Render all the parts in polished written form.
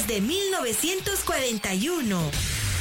desde 1941.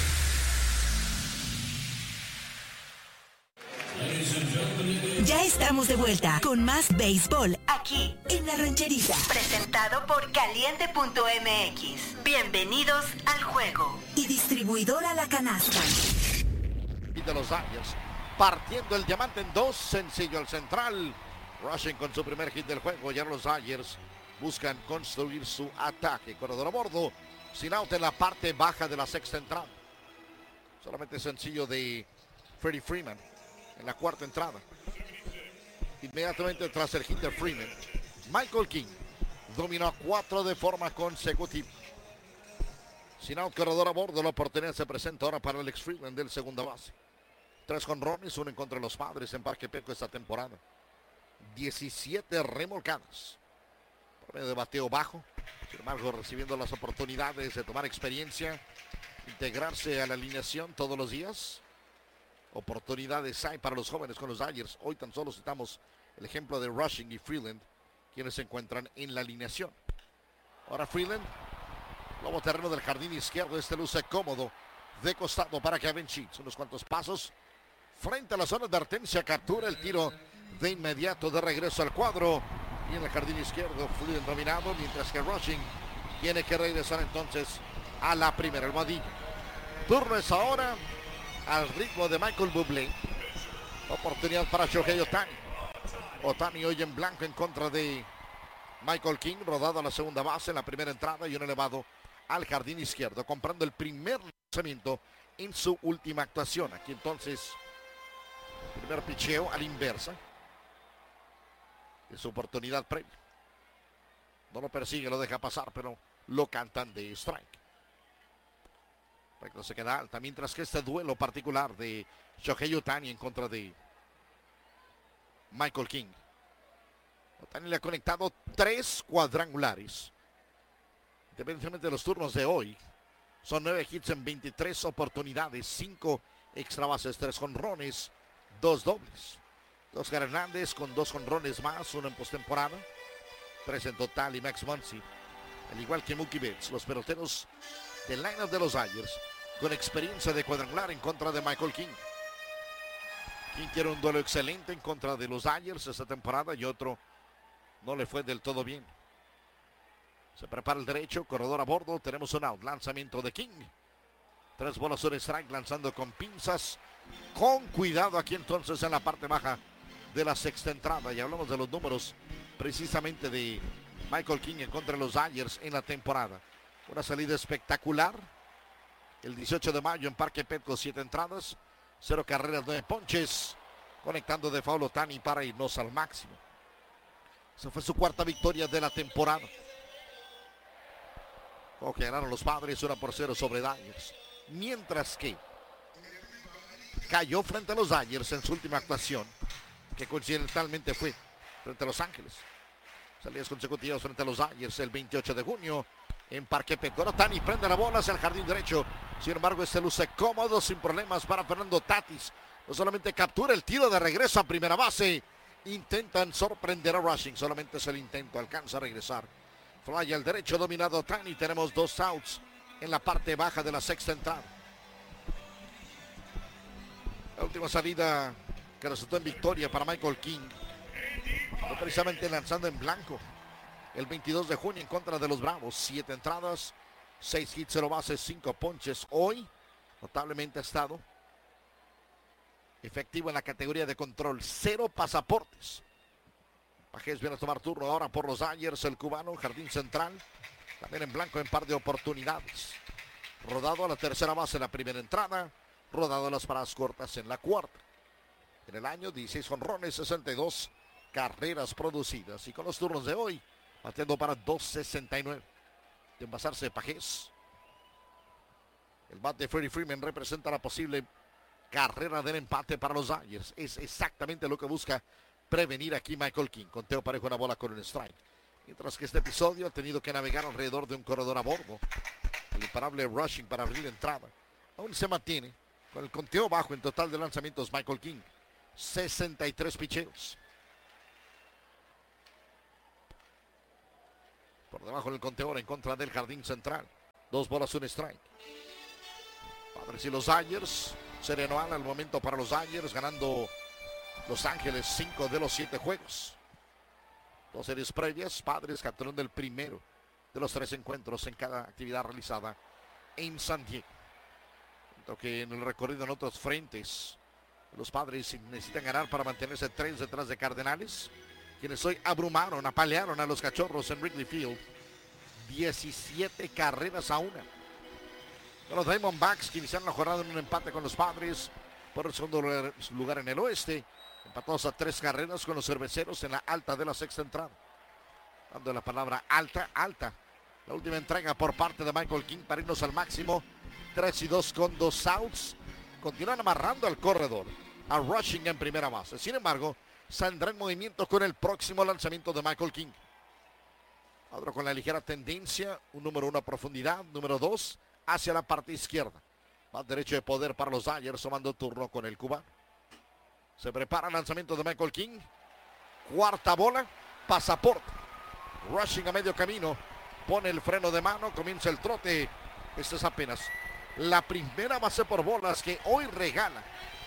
Ya estamos de vuelta con más béisbol aquí en La Rancherita. Presentado por Caliente.mx. Bienvenidos al juego. Y distribuidora La Canasta. Y de los Dodgers, partiendo el diamante en dos, sencillo al central. Rushing con su primer hit del juego. Ya los Dodgers buscan construir su ataque. Corredor a bordo, sin out en la parte baja de la sexta entrada. Solamente sencillo de Freddie Freeman en la cuarta entrada. Inmediatamente tras el hit de Freeman, Michael King dominó a 4 de forma consecutiva. Sin out, corredor a bordo, la oportunidad se presenta ahora para Alex Freeman del segunda base. 3 jonrones, 1 en contra de los Padres en Parque Petco esta temporada. 17 remolcadas. Por medio de bateo bajo, sin embargo recibiendo las oportunidades de tomar experiencia, integrarse a la alineación todos los días. Oportunidades hay para los jóvenes con los Dodgers. Hoy tan solo citamos el ejemplo de Rushing y Freeland, quienes se encuentran en la alineación. Ahora Freeland, lobo terreno del jardín izquierdo. Este luce cómodo de costado para Kevin Sheets. Unos cuantos pasos frente a la zona de advertencia. Captura el tiro de inmediato de regreso al cuadro. Y en el jardín izquierdo, Freeland dominado, mientras que Rushing tiene que regresar entonces a la primera almohadilla. Turno es ahora al ritmo de Michael Bublé. Oportunidad para Shohei Ohtani. Ohtani hoy en blanco en contra de Michael King, rodado a la segunda base en la primera entrada y un elevado al jardín izquierdo, comprando el primer lanzamiento en su última actuación. Aquí entonces, primer picheo a la inversa de su oportunidad previa. No lo persigue, lo deja pasar, pero lo cantan de strike. Se queda alta, mientras que este duelo particular de Shohei Ohtani en contra de Michael King. Ohtani le ha conectado 3 cuadrangulares. Independientemente de los turnos de hoy, son 9 hits en 23 oportunidades, 5 extra bases, 3 jonrones, 2 dobles. Oscar Hernández con 2 jonrones más, 1 en postemporada, 3 en total, y Max Muncy, al igual que Mookie Betts, los peloteros del lineup de los Dodgers, con experiencia de cuadrangular en contra de Michael King. King quiere un duelo excelente en contra de los Dodgers esta temporada y otro no le fue del todo bien. Se prepara el derecho, corredor a bordo, tenemos un out, lanzamiento de King. 3 bolas, un strike, lanzando con pinzas, con cuidado aquí entonces en la parte baja de la sexta entrada. Y hablamos de los números precisamente de Michael King en contra de los Dodgers en la temporada. Una salida espectacular. El 18 de mayo en Parque Petco, 7 entradas, 0 carreras, 9 ponches, conectando de foul Ohtani para irnos al máximo. Esa fue su cuarta victoria de la temporada. Como que ganaron los Padres 1-0 sobre Dodgers. Mientras que cayó frente a los Dodgers en su última actuación, que coincidentalmente fue frente a Los Ángeles. Salidas consecutivas frente a los Dodgers el 28 de junio. En Parque Petco. Ohtani prende la bola hacia el jardín derecho. Sin embargo, este luce cómodo, sin problemas para Fernando Tatis. No solamente captura el tiro de regreso a primera base. Intentan sorprender a Rushing. Solamente es el intento. Alcanza a regresar. Fly al derecho, dominado Ohtani. Tenemos 2 outs en la parte baja de la sexta entrada. La última salida que resultó en victoria para Michael King. Fue precisamente lanzando en blanco. El 22 de junio en contra de los Bravos. 7 entradas, 6 hits, 0 bases, 5 ponches. Hoy, notablemente ha estado efectivo en la categoría de control. 0 pasaportes. Pajés viene a tomar turno ahora por los Dodgers. El cubano, jardín central. También en blanco en par de oportunidades. Rodado a la tercera base en la primera entrada. Rodado a las paradas cortas en la cuarta. En el año, 16 jonrones, 62 carreras producidas. Y con los turnos de hoy, bateando para 2.69. De envasarse Pajés. El bat de Freddie Freeman representa la posible carrera del empate para los Dodgers. Es exactamente lo que busca prevenir aquí Michael King. Conteo parejo, una bola con un strike. Mientras que este episodio ha tenido que navegar alrededor de un corredor a bordo. El imparable Rushing para abrir la entrada. Aún se mantiene con el conteo bajo en total de lanzamientos Michael King. 63 picheos. Por debajo del conteador en contra del jardín central. 2 bolas, 1 strike. Padres y los Dodgers. Serie anual al momento para los Dodgers, ganando Los Ángeles 5 de los 7 juegos. 2 series previas, Padres capturaron el primero de los 3 encuentros en cada actividad realizada en San Diego. Mientras que en el recorrido en otros frentes, los Padres necesitan ganar para mantenerse 3 detrás de Cardenales, quienes hoy abrumaron, apalearon a los Cachorros en Wrigley Field. 17 carreras a 1. Los Diamondbacks, que iniciaron la jornada en un empate con los Padres por el segundo lugar en el oeste, empatados a 3 carreras con los Cerveceros en la alta de la sexta entrada. Dando la palabra alta. La última entrega por parte de Michael King para irnos al máximo. 3-2 con 2 outs. Continúan amarrando al corredor, a Rushing en primera base. Sin embargo, saldrá en movimiento con el próximo lanzamiento de Michael King. Ahora con la ligera tendencia, un número 1 a profundidad, número 2 hacia la parte izquierda. Más derecho de poder para los Dodgers, tomando turno con el cubano. Se prepara el lanzamiento de Michael King. Cuarta bola, pasaporte. Rushing a medio camino, pone el freno de mano, comienza el trote. Esta es apenas la primera base por bolas que hoy regala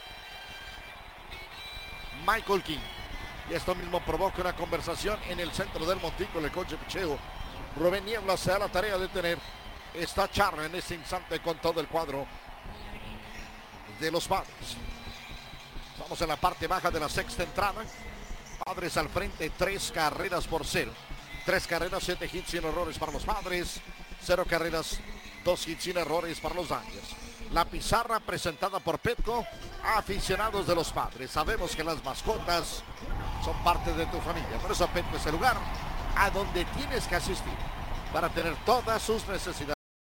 Michael King. Y esto mismo provoca una conversación en el centro del montículo. El coach de picheo, Rubén Niebla, se da la tarea de tener esta charla en este instante con todo el cuadro de los Padres. Vamos en la parte baja de la sexta entrada. Padres al frente, 3 carreras por 0. 3 carreras, 7 hits sin errores para los Padres. 0 carreras, 2 hits sin errores para los Dodgers. La pizarra presentada por Petco, aficionados de los Padres. Sabemos que las mascotas son parte de tu familia. Por eso Petco es el lugar a donde tienes que asistir para tener todas sus necesidades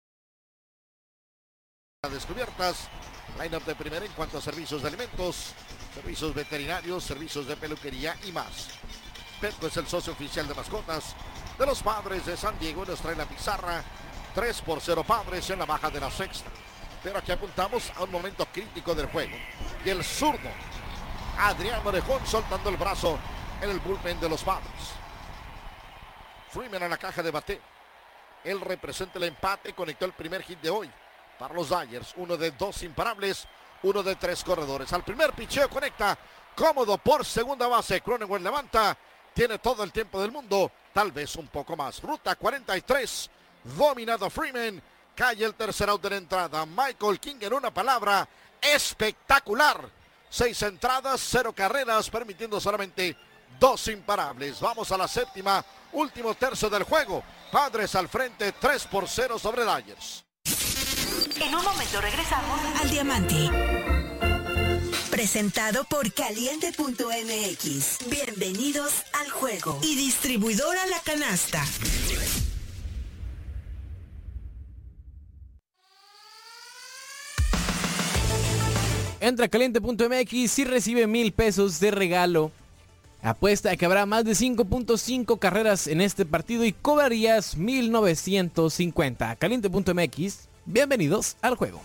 descubiertas. Line-up de primera en cuanto a servicios de alimentos, servicios veterinarios, servicios de peluquería y más. Petco es el socio oficial de mascotas de los Padres de San Diego. Nos trae la pizarra. 3-0 Padres en la baja de la sexta. Pero aquí apuntamos a un momento crítico del juego. Y el zurdo Adrián Orejón soltando el brazo en el bullpen de los Padres. Freeman a la caja de bateo. Él representa el empate, conectó el primer hit de hoy para los Dodgers. 1 de 2 imparables, 1 de 3 corredores. Al primer picheo conecta, cómodo por segunda base. Cronenworth levanta, tiene todo el tiempo del mundo, tal vez un poco más. Ruta 43, dominado Freeman. Cae el tercer out de la entrada. Michael King, en una palabra, espectacular. 6 entradas, 0 carreras, permitiendo solamente 2 imparables. Vamos a la séptima, último tercio del juego. Padres al frente, 3-0 sobre Dodgers. En un momento regresamos al Diamante. Presentado por Caliente.mx. Bienvenidos al juego. Y distribuidora La Canasta. Entra a Caliente.mx y recibe 1,000 pesos de regalo. Apuesta a que habrá más de 5.5 carreras en este partido y cobrarías 1,950. Caliente.mx, bienvenidos al juego.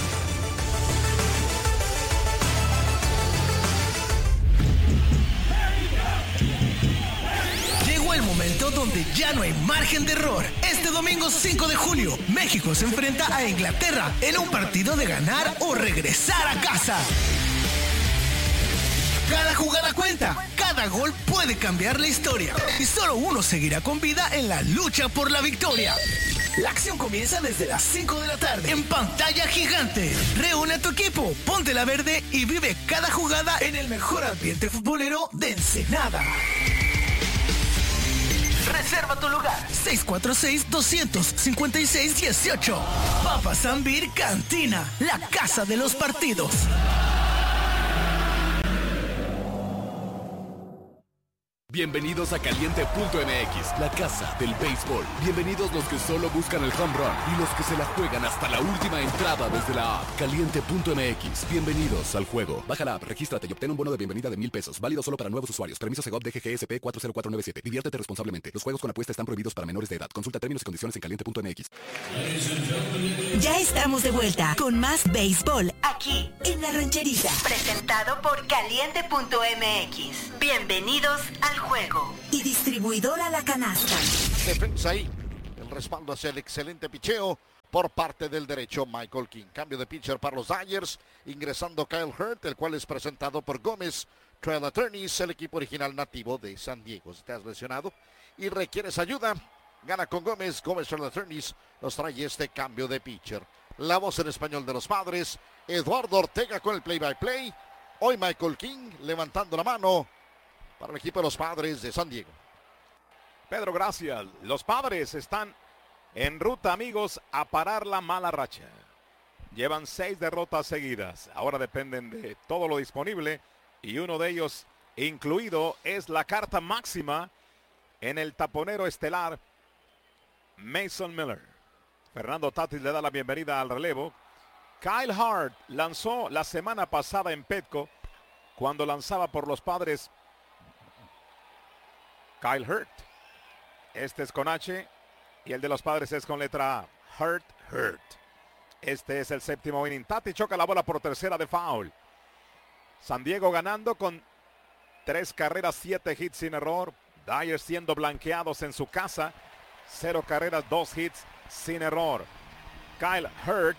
Llegó el momento donde ya no hay margen de error. Este domingo 5 de julio, México se enfrenta a Inglaterra en un partido de ganar o regresar a casa. Cada jugada cuenta, cada gol puede cambiar la historia y solo uno seguirá con vida en la lucha por la victoria. La acción comienza desde las 5 de la tarde en pantalla gigante. Reúne a tu equipo, ponte la verde y vive cada jugada en el mejor ambiente futbolero de Ensenada. Reserva tu lugar. 646-256-18. Papa Zambir Cantina, la casa de los partidos. Bienvenidos a Caliente.mx, la casa del béisbol. Bienvenidos los que solo buscan el home run y los que se la juegan hasta la última entrada desde la app. Caliente.mx, bienvenidos al juego. Baja la app, regístrate y obtén un bono de bienvenida de 1,000 pesos. Válido solo para nuevos usuarios. Permiso Segov DGGSP 40497. Diviértete responsablemente. Los juegos con apuesta están prohibidos para menores de edad. Consulta términos y condiciones en Caliente.mx. Ya estamos de vuelta con más béisbol aquí en La Rancherita. Presentado por Caliente.mx. Bienvenidos al juego. Y distribuidora La Canasta. Defensa ahí. El respaldo hacia el excelente picheo por parte del derecho Michael King. Cambio de pitcher para los Dodgers, ingresando Kyle Hurt, el cual es presentado por Gómez Trail Attorneys, el equipo original nativo de San Diego. Si estás lesionado y requieres ayuda, gana con Gómez Trail Attorneys, nos trae este cambio de pitcher. La voz en español de los Padres, Eduardo Ortega con el play-by-play. Hoy Michael King levantando la mano para el equipo de los Padres de San Diego. Pedro, gracias. Los Padres están en ruta, amigos, a parar la mala racha. Llevan 6 derrotas seguidas. Ahora dependen de todo lo disponible y uno de ellos incluido es la carta máxima en el taponero estelar Mason Miller. Fernando Tatis le da la bienvenida al relevo. Kyle Hart lanzó la semana pasada en Petco cuando lanzaba por los Padres. Kyle Hurt. Este es con H y el de los Padres es con letra A. Hurt. Este es el séptimo inning. Tatis choca la bola por tercera de foul. San Diego ganando con 3 carreras, 7 hits sin error. Dyers siendo blanqueados en su casa. 0 carreras, 2 hits sin error. Kyle Hurt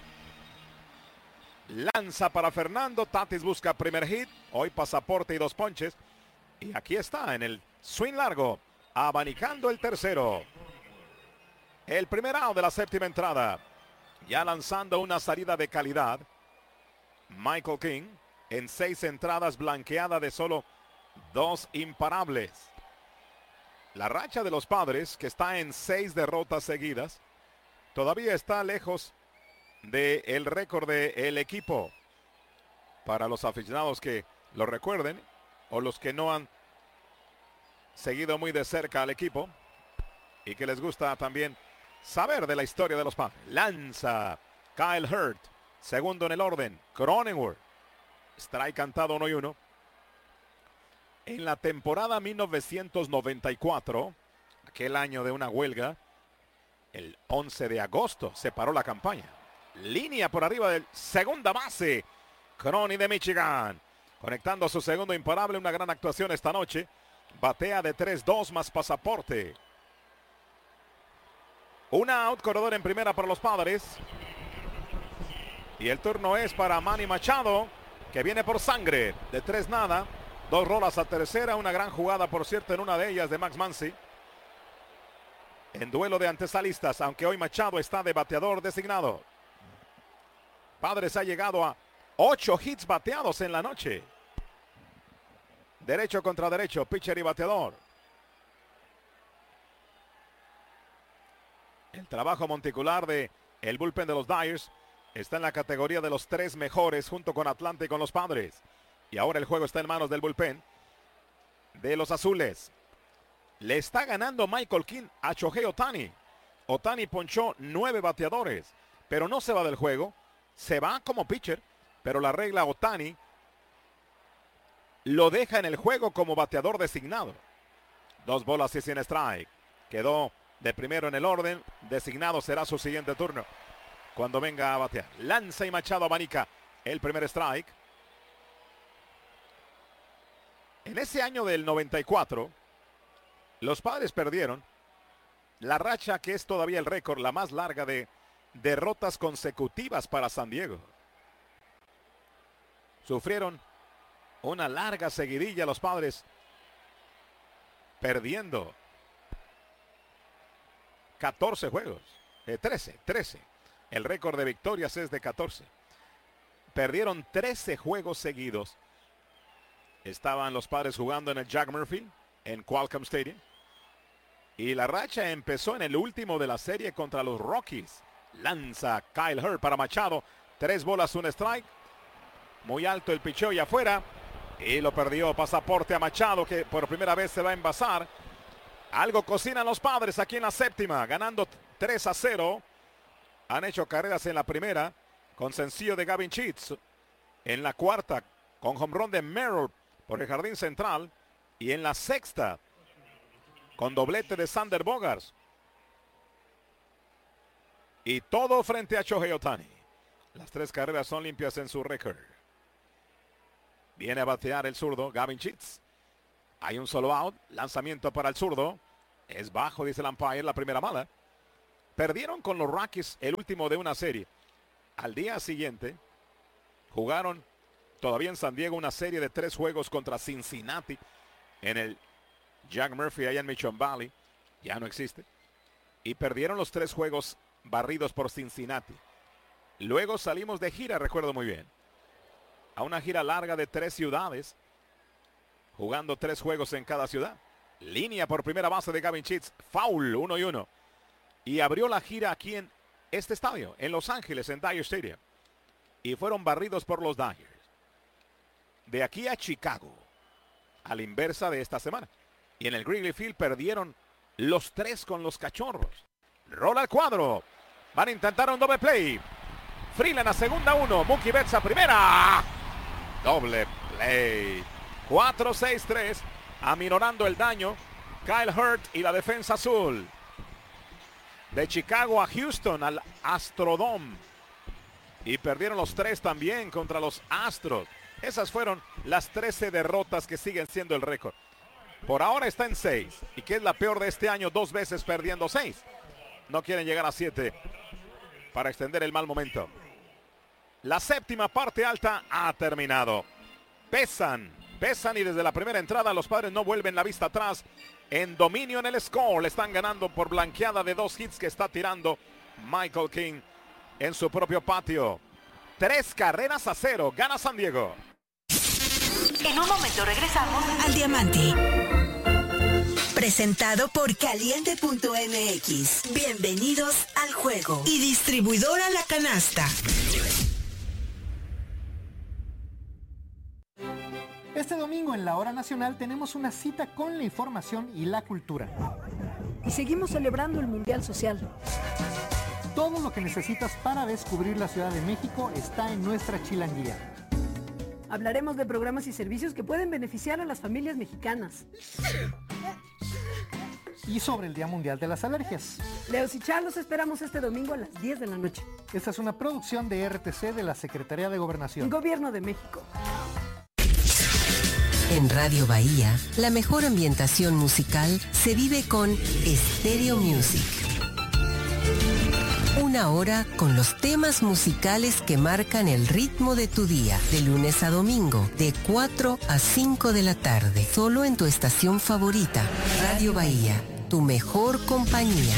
lanza para Fernando. Tatis busca primer hit. Hoy pasaporte y 2 ponches. Y aquí está en el swing largo, abanicando el tercero. El primer out de la séptima entrada. Ya lanzando una salida de calidad. Michael King en 6 entradas, blanqueada de solo 2 imparables. La racha de los Padres, que está en 6 derrotas seguidas, todavía está lejos del récord del equipo. Para los aficionados que lo recuerden o los que no han seguido muy de cerca al equipo y que les gusta también saber de la historia de los Padres. Lanza Kyle Hurt, segundo en el orden. Cronenworth, strike cantado 1-1. En la temporada 1994, aquel año de una huelga, el 11 de agosto se paró la campaña. Línea por arriba del segunda base. Crony de Michigan, conectando su segundo imparable. Una gran actuación esta noche. Batea de 3-2 más pasaporte. Una out, corredor en primera para los Padres. Y el turno es para Manny Machado, que viene por sangre. De 3 nada. 2 rolas a tercera. Una gran jugada, por cierto, en una de ellas de Max Muncy. En duelo de antesalistas, aunque hoy Machado está de bateador designado. Padres ha llegado a 8 hits bateados en la noche. Derecho contra derecho, pitcher y bateador. El trabajo monticular de el bullpen de los Dyers está en la categoría de los 3 mejores junto con Atlanta y con los Padres. Y ahora el juego está en manos del bullpen de los azules. Le está ganando Michael King a Shohei Ohtani. Ohtani ponchó 9 bateadores, pero no se va del juego. Se va como pitcher, pero la regla Ohtani lo deja en el juego como bateador designado. 2 bolas y sin strike. Quedó de primero en el orden. Designado será su siguiente turno cuando venga a batear. Lanza y Machado abanica el primer strike. En ese año del 94, los Padres perdieron la racha que es todavía el récord, la más larga de derrotas consecutivas para San Diego. Sufrieron una larga seguidilla los Padres, perdiendo 14 juegos, 13. El récord de victorias es de 14. Perdieron 13 juegos seguidos. Estaban los Padres jugando en el Jack Murphy, en Qualcomm Stadium. Y la racha empezó en el último de la serie contra los Rockies. Lanza Kyle Hurt para Machado. 3 bolas, 1 strike. Muy alto el picheo y afuera. Y lo perdió. Pasaporte a Machado, que por primera vez se va a envasar. Algo cocinan los Padres aquí en la séptima, ganando 3-0. Han hecho carreras en la primera con sencillo de Gavin Sheets. En la cuarta con home run de Merrill por el jardín central. Y en la sexta con doblete de Sander Bogaerts. Y todo frente a Shohei Ohtani. Las 3 carreras son limpias en su récord. Viene a batear el zurdo Gavin Sheets. Hay un solo out. Lanzamiento para el zurdo. Es bajo, dice el umpire, la primera mala. Perdieron con los Rockies el último de una serie. Al día siguiente jugaron todavía en San Diego una serie de 3 juegos contra Cincinnati en el Jack Murphy allá en Mission Valley. Ya no existe. Y perdieron los 3 juegos barridos por Cincinnati. Luego salimos de gira, recuerdo muy bien, a una gira larga de 3 ciudades, jugando 3 juegos en cada ciudad. Línea por primera base de Gavin Sheets, foul, 1-1. Y abrió la gira aquí en este estadio, en Los Ángeles, en Dodger Stadium. Y fueron barridos por los Dodgers. De aquí a Chicago, a la inversa de esta semana. Y en el Wrigley Field perdieron los 3 con los Cachorros. Rola al cuadro. Van a intentar un doble play. Freeland a segunda 1. Mookie Betts a primera. Doble play. 4-6-3. Aminorando el daño. Kyle Hurt y la defensa azul. De Chicago a Houston al Astrodome. Y perdieron los 3 también contra los Astros. Esas fueron las 13 derrotas que siguen siendo el récord. Por ahora está en 6. Y que es la peor de este año, 2 veces perdiendo 6. No quieren llegar a 7 para extender el mal momento. La séptima parte alta ha terminado. Pesan y desde la primera entrada los Padres no vuelven la vista atrás. En dominio en el score. Le están ganando por blanqueada de 2 hits que está tirando Michael King en su propio patio. 3-0. Gana San Diego. En un momento regresamos al Diamante. Presentado por Caliente.mx. Bienvenidos al juego. Y distribuidora La Canasta. Este domingo en la Hora Nacional tenemos una cita con la información y la cultura. Y seguimos celebrando el Mundial Social. Todo lo que necesitas para descubrir la Ciudad de México está en nuestra chilanguía. Hablaremos de programas y servicios que pueden beneficiar a las familias mexicanas. Y sobre el Día Mundial de las Alergias. Leos y Charlos esperamos este domingo a las 10 de la noche. Esta es una producción de RTC de la Secretaría de Gobernación. Gobierno de México. En Radio Bahía, la mejor ambientación musical se vive con Stereo Music. 1 hora con los temas musicales que marcan el ritmo de tu día, de lunes a domingo, de 4 a 5 de la tarde, solo en tu estación favorita, Radio Bahía, tu mejor compañía.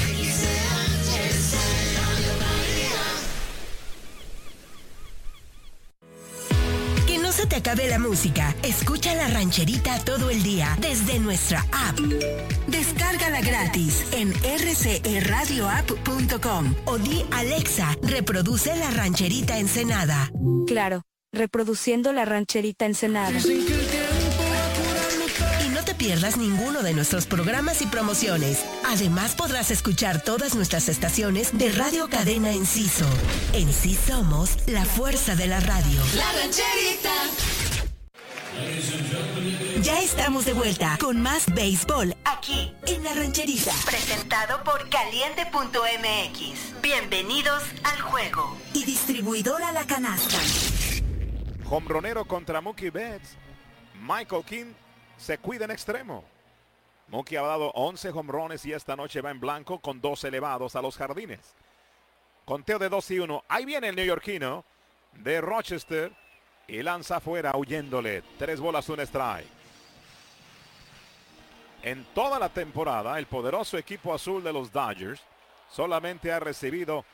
Que no se te acabe la música. Escucha La Rancherita todo el día desde nuestra app. Descárgala gratis en rcrradioapp.com o di Alexa, reproduce La Rancherita Ensenada. Claro, reproduciendo La Rancherita Ensenada. Y no te pierdas ninguno de nuestros programas y promociones. Además podrás escuchar todas nuestras estaciones de Radio Cadena Enciso. En sí somos la fuerza de la radio. La Rancherita. Ya estamos de vuelta con más béisbol aquí en La Rancherita. Presentado por Caliente.mx. Bienvenidos al juego. Y distribuidora La Canasta. Jonronero contra Mookie Betts. Michael King se cuida en extremo. Mookie ha dado 11 jonrones y esta noche va en blanco con 2 elevados a los jardines. Conteo de 2-1. Ahí viene el neoyorquino de Rochester y lanza afuera huyéndole. 3 bolas, 1 strike. En toda la temporada, el poderoso equipo azul de los Dodgers solamente ha recibido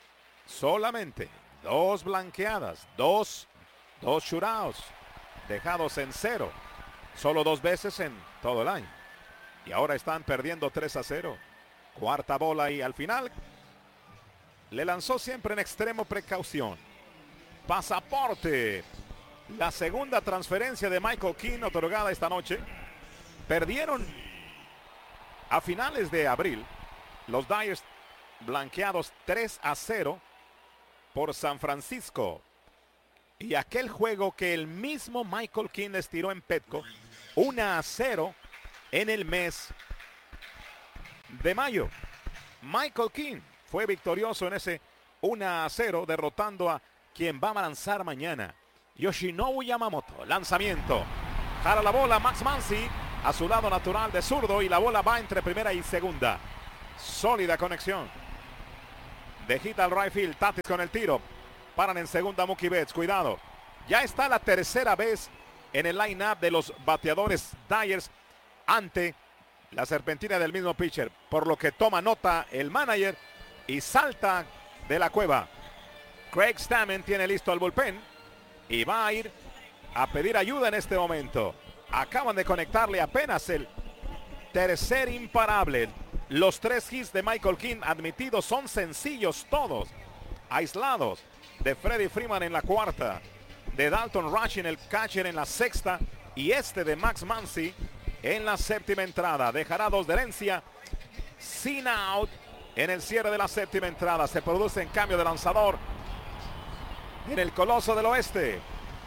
2 blanqueadas, 2 shutouts, dejados en 0. Solo 2 veces en todo el año. Y ahora están perdiendo 3-0. Cuarta bola y al final le lanzó siempre en extremo precaución. Pasaporte. La segunda transferencia de Michael King otorgada esta noche. Perdieron a finales de abril los Dodgers blanqueados 3-0 por San Francisco. Y aquel juego que el mismo Michael King les tiró en Petco 1-0 en el mes de mayo. Michael King fue victorioso en ese 1-0 derrotando a quien va a lanzar mañana, Yoshinobu Yamamoto. Lanzamiento. Jala la bola Max Muncy a su lado natural de zurdo y la bola va entre primera y segunda. Sólida conexión. De hit al right field. Tatis con el tiro. Paran en segunda Mookie Betts. Cuidado. Ya está la tercera vez en el line-up de los bateadores Dyers ante la serpentina del mismo pitcher. Por lo que toma nota el manager y salta de la cueva. Craig Stammen tiene listo el bullpen y va a ir a pedir ayuda en este momento. Acaban de conectarle apenas el tercer imparable. Los 3 hits de Michael King admitidos son sencillos todos. Aislados de Freddie Freeman en la cuarta. De Dalton Rushing, el catcher, en la sexta. Y de Max Muncy en la séptima entrada. Dejará 2 de herencia. Sin out en el cierre de la séptima entrada. Se produce en cambio de lanzador en el Coloso del Oeste.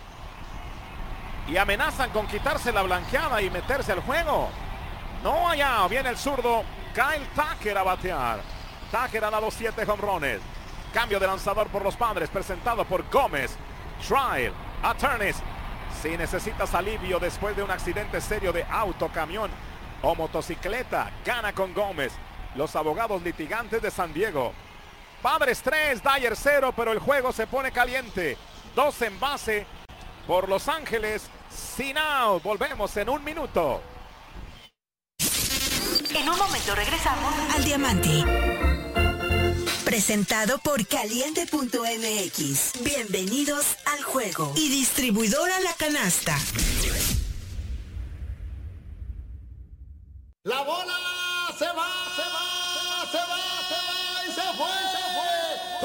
Y amenazan con quitarse la blanqueada y meterse al juego. No allá, viene el zurdo Kyle Tucker a batear. Tucker ha dado 7 jonrones. Cambio de lanzador por los Padres, presentado por Gómez. Trial, Attorneys. Si necesitas alivio después de un accidente serio de auto, camión o motocicleta, gana con Gómez. Los abogados litigantes de San Diego. Padres 3, Dyers 0, pero el juego se pone caliente. 2 en base por Los Ángeles. Sin out. Volvemos en un minuto. En un momento regresamos al Diamante. Presentado por Caliente.mx. Bienvenidos al juego. Y distribuidora La Canasta. La voz